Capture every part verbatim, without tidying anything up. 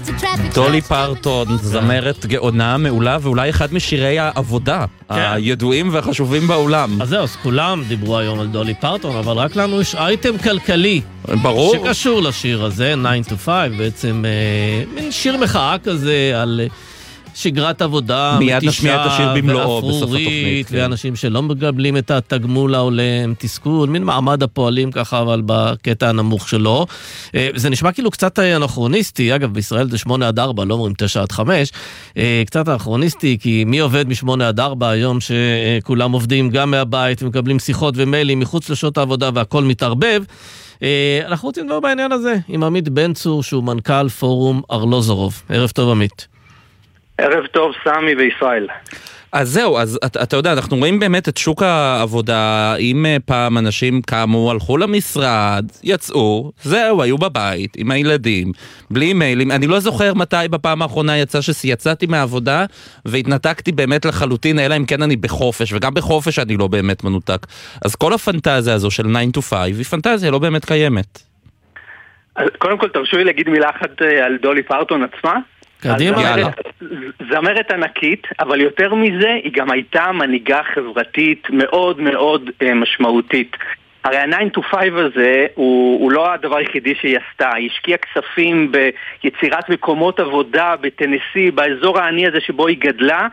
דולי פרטון, זמרת גאונה מעולה, ואולי אחד משירי העבודה הידועים והחשובים בעולם. אז זהו, אז כולם דיברו היום על דולי פרטון, אבל רק לנו יש אייטם כלכלי. ברור. שקשור לשיר הזה, nine to five, בעצם מין שיר מחאה כזה על שגרת עבודה, מיד נשמיע את השיר במלואו בסוף התוכנית. ואנשים שלא מקבלים את התגמול ההולם, תסכול, מין מעמד הפועלים ככה, אבל בקטע הנמוך שלו. זה נשמע כאילו קצת אנכרוניסטי, אגב, בישראל זה שמונה עד ארבע, לא אומרים תשע עד חמש, קצת אנכרוניסטי, כי מי עובד משמונה עד ארבע היום שכולם עובדים גם מהבית, ומקבלים שיחות ומיילים מחוץ לשעות העבודה והכל מתערבב. אנחנו רוצים לדבר בעניין הזה עם עמית בן צור, שהוא מנכ"ל פורום ארלוזורוב. ערב טוב, עמית. ערב טוב, סמי וישראל. אז זהו, אז אתה, אתה יודע, אנחנו רואים באמת את שוק העבודה, אם פעם אנשים קמו, הלכו למשרד, יצאו, זהו, היו בבית, עם הילדים, בלי אימיילים. אני לא זוכר מתי בפעם האחרונה יצא שיצאתי מהעבודה, והתנתקתי באמת לחלוטין, אלא אם כן אני בחופש, וגם בחופש אני לא באמת מנותק. אז כל הפנטזיה הזו של nine to five, היא פנטזיה לא באמת קיימת. אז קודם כל תרשו לי להגיד מילה אחת על דולי פרטון עצמה. זמרת, זמרת ענקית, אבל יותר מזה היא גם הייתה מנהיגה חברתית מאוד מאוד אה, משמעותית. הרי ה-nine to five הזה הוא, הוא לא הדבר היחידי שהיא עשתה. היא השקיעה כספים ביצירת מקומות עבודה בטנסי, באזור העני הזה שבו היא גדלה.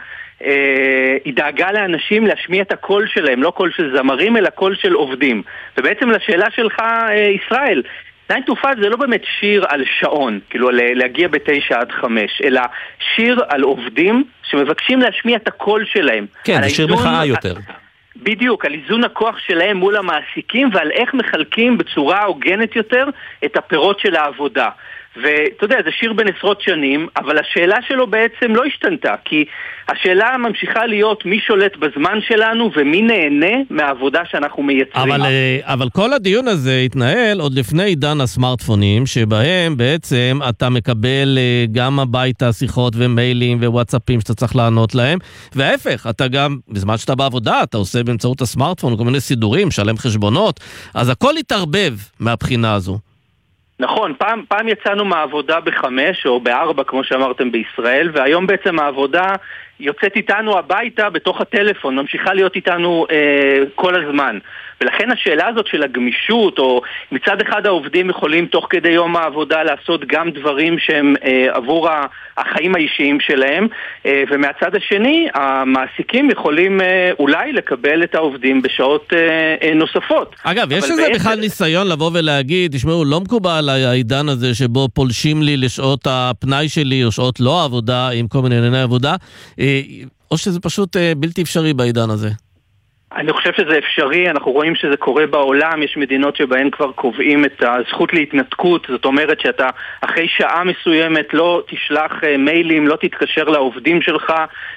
אה, היא דאגה לאנשים להשמיע את הקול שלהם, לא קול של זמרים אלא קול של עובדים. ובעצם לשאלה שלך, אה, ישראל, nine to five זה לא באמת שיר על שעון, כאילו להגיע בתשע עד חמש, אלא שיר על עובדים שמבקשים להשמיע את הקול שלהם. כן, זה שיר מחאה יותר. בדיוק, על איזון הכוח שלהם מול המעסיקים, ועל איך מחלקים בצורה הוגנת יותר את הפירות של העבודה. ואתה יודע, זה שיר בין עשרות שנים, אבל השאלה שלו בעצם לא השתנתה, כי השאלה ממשיכה להיות מי שולט בזמן שלנו ומי נהנה מהעבודה שאנחנו מייצרים. אבל, אבל כל הדיון הזה התנהל עוד לפני עידן הסמארטפונים, שבהם בעצם אתה מקבל גם הביתה שיחות ומיילים ווואטסאפים שאתה צריך לענות להם, וההפך, אתה גם, בזמן שאתה בעבודה, אתה עושה באמצעות הסמארטפון כל מיני סידורים, שלם חשבונות, אז הכל התערבב מהבחינה הזו. נכון, פעם, פעם יצאנו מהעבודה בחמש או בארבע, כמו שאמרתם בישראל, והיום בעצם העבודה יוצאת איתנו הביתה בתוך הטלפון, ממשיכה להיות איתנו אה, כל הזמן. ולכן השאלה הזאת של הגמישות, או מצד אחד העובדים יכולים תוך כדי יום העבודה לעשות גם דברים שהם אה, עבור החיים האישיים שלהם, אה, ומהצד השני המעסיקים יכולים אה, אולי לקבל את העובדים בשעות אה, אה, נוספות. אגב, יש איזה בעצם... בכלל ניסיון לבוא ולהגיד, תשמעו, לא מקובל העידן הזה שבו פולשים לי לשעות הפנאי שלי, או שעות לא עבודה, עם כל מיני ענייני עבודה, אה, או שזה פשוט אה, בלתי אפשרי בעידן הזה? אני חושב שזה אפשרי, אנחנו רואים שזה קורה בעולם, יש מדינות שבהן כבר קובעים את הזכות להתנתקות, זאת אומרת שאתה אחרי שעה מסוימת לא תשלח מיילים, לא תתקשר לעובדים שלך,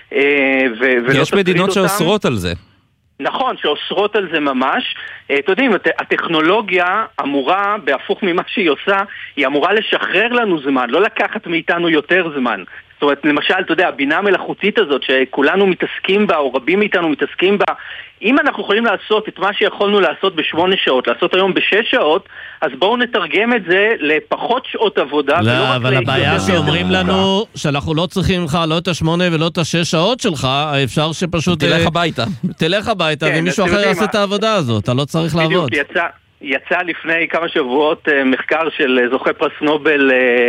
ו- ולא יש מדינות שאוסרות על זה. נכון, שאוסרות על זה ממש. אתם יודעים, הטכנולוגיה אמורה, בהפוך ממה שהיא עושה, היא אמורה לשחרר לנו זמן, לא לקחת מאיתנו יותר זמן. זאת אומרת, למשל, אתה יודע, הבינה המלאכותית הזאת שכולנו מתעסקים בה, או רבים מאיתנו מתעסקים בה, אם אנחנו יכולים לעשות את מה שיכולנו לעשות בשמונה שעות, לעשות היום בשש שעות, אז בואו נתרגם את זה לפחות שעות עבודה. לא, אבל הבעיה שאומרים לנו שאנחנו לא צריכים לך לא את השמונה ולא את השש שעות שלך, אפשר שפשוט... תלך הביתה. תלך הביתה, ומישהו אחר יעשה את העבודה הזאת, אתה לא צריך לעבוד. בדיוק, יצא... יצא לפני כמה שבועות מחקר של זוכה פרס נובל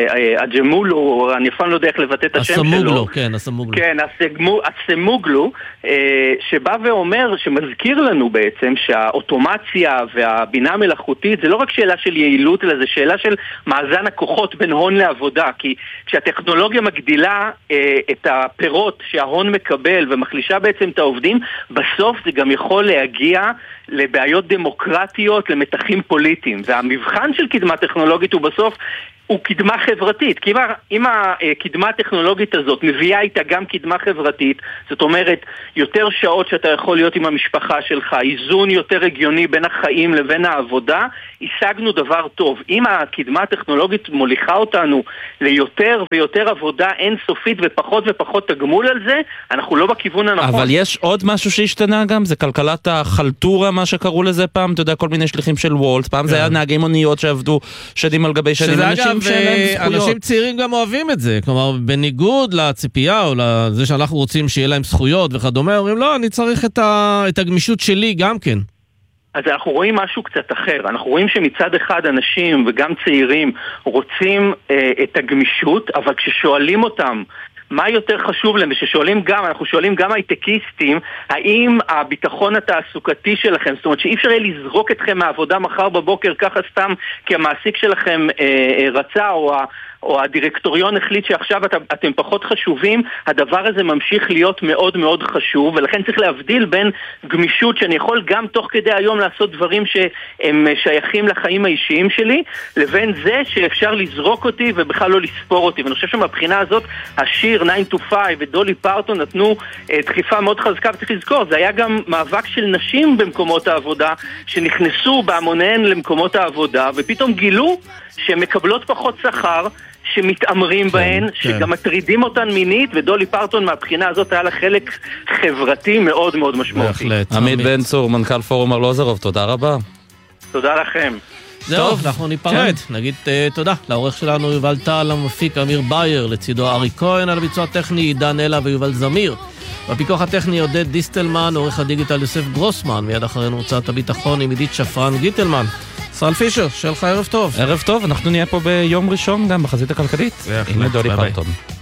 אג'מולו, אני אפילו לא יודע איך לבטא את השם שלו. הסמוגלו, כן, הסמוגלו. כן, הסמוגלו, שבא ואומר, שמזכיר לנו בעצם שהאוטומציה והבינה המלאכותית זה לא רק שאלה של יעילות, אלא זה שאלה של מאזן הכוחות בין הון לעבודה, כי כשהטכנולוגיה מגדילה את הפירות שההון מקבל ומחלישה בעצם את העובדים, בסוף זה גם יכול להגיע לבעיות דמוקרטיות, למתחים פוליטיים. והמבחן של קדמה טכנולוגית הוא בסוף הוא קדמה חברתית. כי אם הקדמה הטכנולוגית הזאת מביאה איתה גם קדמה חברתית, זאת אומרת, יותר שעות שאתה יכול להיות עם המשפחה שלך, איזון יותר הגיוני בין החיים לבין העבודה, השגנו דבר טוב. אם הקדמה הטכנולוגית מוליכה אותנו ליותר ויותר עבודה אינסופית ופחות ופחות תגמול על זה, אנחנו לא בכיוון הנכון. אבל יש עוד משהו שהשתנה גם, זה כלכלת החלטורה, מה שקראו לזה פעם, אתה יודע, כל מיני שליחים של וולט, פעם זה היה נהגי מוניות שעבדו שנים על גבי שנים. שזה אגב אנשים צעירים גם אוהבים את זה, כלומר, בניגוד לציפייה או לזה שאנחנו רוצים שיהיה להם זכויות וכדומה, אומרים, לא, אני צריך את, ה... את הגמישות שלי גם כן. אז אנחנו רואים משהו קצת אחר. אנחנו רואים שמצד אחד אנשים וגם צעירים רוצים אה, את הגמישות, אבל כששואלים אותם מה יותר חשוב להם, וששואלים גם, אנחנו שואלים גם הייטקיסטים, האם הביטחון התעסוקתי שלכם, זאת אומרת שאי אפשר יהיה לזרוק אתכם מהעבודה מחר בבוקר ככה סתם כי המעסיק שלכם אה, אה, רצה או ה... או הדירקטוריון החליט שעכשיו את, אתם פחות חשובים, הדבר הזה ממשיך להיות מאוד מאוד חשוב, ולכן צריך להבדיל בין גמישות שאני יכול גם תוך כדי היום לעשות דברים שהם שייכים לחיים האישיים שלי, לבין זה שאפשר לזרוק אותי ובכלל לא לספור אותי. ואני חושב שמבחינה הזאת השיר ניין טו פייב ודולי פרטון נתנו אה, דחיפה מאוד חזקה, וצריך לזכור, זה היה גם מאבק של נשים במקומות העבודה, שנכנסו בהמוניהן למקומות העבודה, ופתאום גילו שהן מקבלות פחות שכר, שמתאמרים בהן, שגם מטרידים אותן מינית, ודולי פרטון מהבחינה הזאת היה לה חלק חברתי מאוד מאוד משמעותי. עמית בן צור, מנכ"ל פורום ארלוזורוב, תודה רבה. תודה לכם. זהו, אנחנו ניפרד. נגיד תודה לעורך שלנו יובל טל, המפיק אמיר בייר, לצידו ארי כהן, על הביצוע הטכני עידן אלה ויובל זמיר. בפיקוח הטכני עודד דיסטלמן, עורך הדיגיטל יוסף גרוסמן, מיד אחרינו הוצאת הביטחון עם עידית שפרן גיטלמן. ישראל פישר, שיהיה לך ערב טוב. ערב טוב, אנחנו נהיה פה ביום ראשון גם בחזית הכלכלית. עם דולי פרטון.